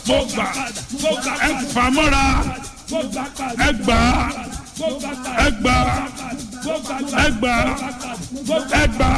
mo gbà ẹ fàmọ́ra ẹ gbà ẹ gbà ẹ gbà ẹ gbà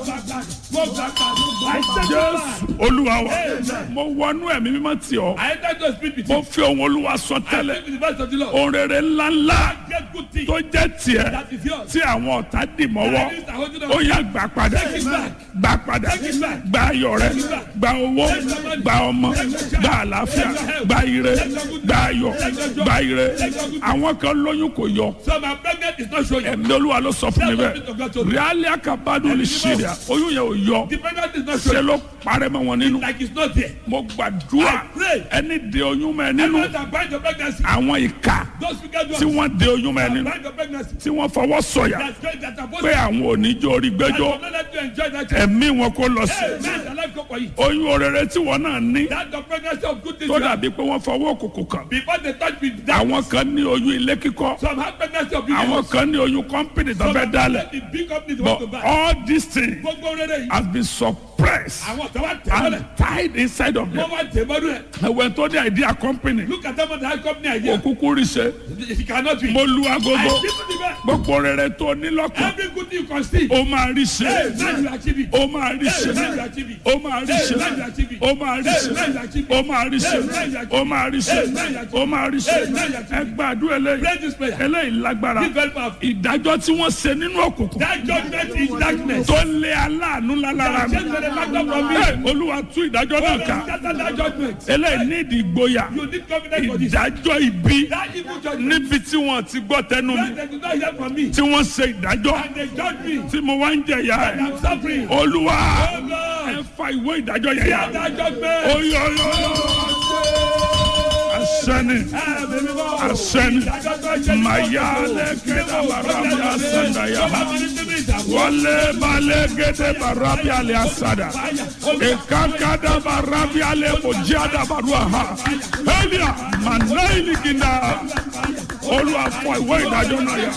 Jésù Olúwa wa mo wọnú ẹ̀mí mímọ́ tì ọ́ mo fi ohùn Olúwa sọ tẹ́lẹ̀ ohun rere ńláńlá tó jẹ́ tiẹ̀ tí àwọn ọ̀tá dì mọ́wọ́ ó yá gbà padà gbà padà gbà ayọ̀ rẹ gbà owó gbà ọmọ gbà àlàáfíà gbà ire gbà ayọ̀ gbà ire àwọn kan lóyún kò yọ ẹ̀mí Olúwa ló sọ fún mi bẹ́ẹ̀ ríálí àkàbádùn lè ṣe rẹ̀ oyún yẹn ò yọ ṣe ló parẹ́ mọ́ wọn nínú mo gbàdúrà ẹni de oyún mọ́ ẹ nínú àwọn ìka tí wọ́n de oyún mọ́ ẹ nínú tí wọ́n fọwọ́ sọ̀yà pé àwọn oníjó orí gbẹ́jọ́ ẹ̀mí wọn kò lọ sí oyún orere tí wọ́n náà ní tó dàbí pé wọ́n fọwọ́ òkùnkùn kan àwọn kan ní oyún ilé kíkọ́ àwọn kan ní oyún kọ́mpìnì tó fẹ́ dálẹ̀ but all these things has been suppressed and tied inside of them. Ẹ̀wẹ̀ tó ní idea company òkùnkùn rí ṣe mo lu agogo gbogbo rere tó ní lọ́kàn ó máa rí ṣe ó máa rí ṣe ó máa rí ṣe ó máa rí ṣe ó máa rí ṣe ó máa rí ṣe ó máa rí ṣe ẹ gbàdúrà eléyìí lágbára ìdájọ́ tí wọ́n ṣe nínú òkùnkùn tó lé aláàánú lálára mi Olúwa tú ìdájọ́ náà ká eléyìí nídìí ìgboyà ìdájọ́ ibi níbi tí wọ́n ti gbọ́ tẹnu mi tí wọ́n ṣe ìdájọ́ tí mo wá ń jẹ̀yà ẹ̀ Olúwa ẹ fa ìwé ìdájọ́ yẹn yá oyè asẹ́ni mayale keda barabi asanda ya wale bale kede barabi ale asada ekakada barabi ale mojada barua ha elia manaili kinda Olúwa fọ ìwé ìdájọ́ náà yá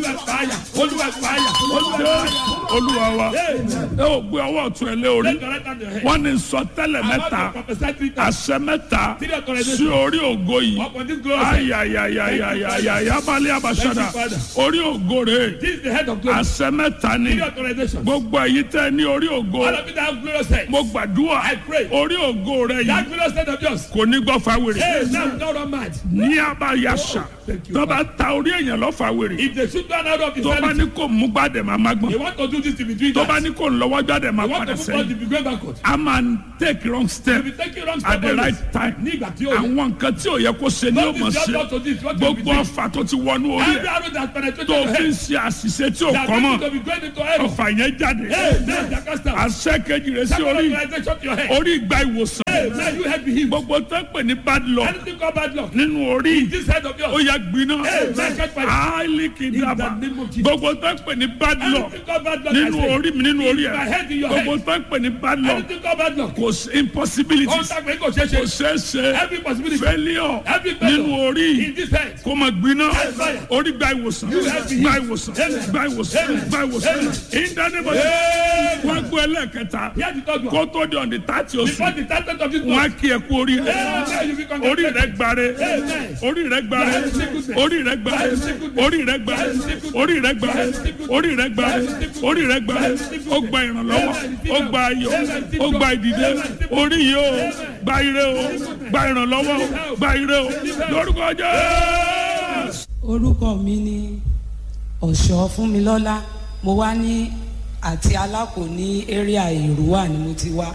Olúwa wa ẹ ò gbé ọwọ́ ọ̀tún ẹ lé orí wọ́n ní sọtẹ́lẹ̀ mẹ́ta àṣẹ mẹ́ta sí orí ògo yìí ayayayayaya balẹ̀ abasada orí ògo rẹ̀ àṣẹ mẹ́ta ni gbogbo èyí tẹ́ ní orí ògo mo gbàdúrà orí ògo rẹ̀ yìí kò ní gbọ́ fáwèrè ní abayasa tó bá ta orí èèyàn lọ fáwèrè tó bá ní kò mú gbàdẹ̀ máa má gbọ́n tó bá ní kò lọ́wọ́ gbàdẹ̀ máa padà sẹ́yìn a máa take wrong step at the right time àwọn nǹkan tí ò yẹ kó ṣe ní òmò ṣe gbogbo ọfà tó ti wọnú orí ẹ̀ tó fi ń ṣe àṣìṣe tí ò kọ́ mọ́ ọfà yẹn jáde àṣẹ kejì rẹ̀ sí orí ìgbà ìwòsàn gbogbo tó ń pè ní bad luck nínú orí ó yẹ gbiná áìlì kìdàbà gbogbo tó ń pè ní bad luck nínú orí mi nínú orí ẹ̀ gbogbo tó ń pè ní bad luck kò sí impossibilities kò ṣeé ṣe failure nínú orí kò mà gbiná orí gba ìwòsàn gba ìwòsàn gba ìwòsàn gba ìwòsàn ìdánimọ̀ wọ́n gbọ́ ẹlẹ́kẹta kó tó di ọ̀dì tààtì oṣù wọ́n á kí ẹ kú orí orí rẹ̀ gbáre orí rẹ̀ gbáre orí rẹ̀ gbáre orí rẹ̀ gbáre orí rẹ̀ gbáre orí rẹ̀ gbáre orí rẹ̀ gbáre ó gba ìrànlọ́wọ́ ó gba ayọ̀ ó gba ìdìde orí yìí ó gba ire ó gba ìrànlọ́wọ́ ó gba ire ó lórúkọ Jésù. Orúkọ mi ni Ọ̀ṣọ́ Fúnmilọ́lá mo wá ní àti Alákò ní area Èrúwà ni mo ti wá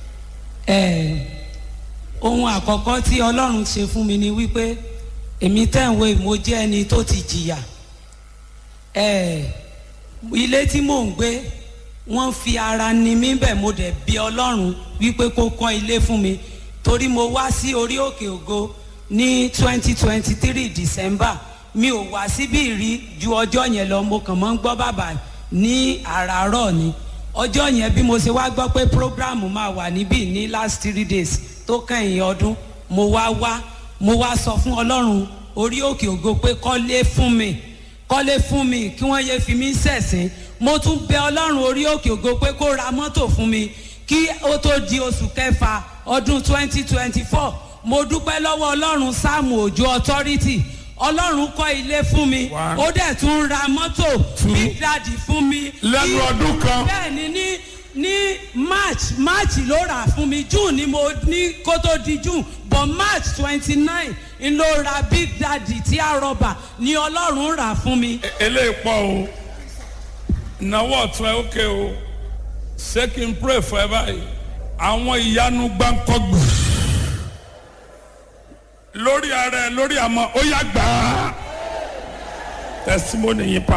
ohun àkọ́kọ́ tí Ọlọ́run ṣe fún mi ni wípé èmi tẹ̀wé mo jẹ́ ẹni tó ti jìyà ilé tí mò ń gbé wọ́n fi ara ni mí bẹ̀ mo dẹ̀ bí Ọlọ́run wípé kó kọ́ ilé fún mi torí mo wá sí orí òkè ògo ní 2023 December mi ò wá síbí rí ju ọjọ́ yẹn lọ mo kàn mọ́ ń gbọ́ bàbá ní àràárọ̀ ni ọjọ́ yẹn bí mo ṣe wá gbọ́ pé program máa wà níbí ní last 3 days tó kẹ́yìn ọdún mo wá sọ fún Ọlọ́run orí òkè ògo pé kọ́lé fún mi kí wọ́n yé fi mí ṣẹ̀sín mo tún bẹ Ọlọ́run orí òkè ògo pé kó ra mọ́tò fún mi kí ó tó di oṣù kẹfà ọdún 2024 mo dúpẹ́ lọ́wọ́ ọlọ́run Sáàmù Òjó authority ọlọ́run kọ́ ilé fún mi ó dẹ̀ tún ra mọ́tò Big Daddy fún mi. lẹ́nu ọdún kan. bẹ́ẹ̀ ní March ló rà fún mi June ni mo ní kó tó di June but March 29 n ló ra Big Daddy tí a rọ̀bà ni ọlọ́run rà fún mi. eléyìí pọ̀ o ìnáwó ọ̀tún ẹ̀ ókè o ṣé kí n pray for ẹ báyìí àwọn ìyanu gbáǹkọ́gbù lórí ara ẹ lórí àmọ́ ó yá gbà á testimony yìí pa.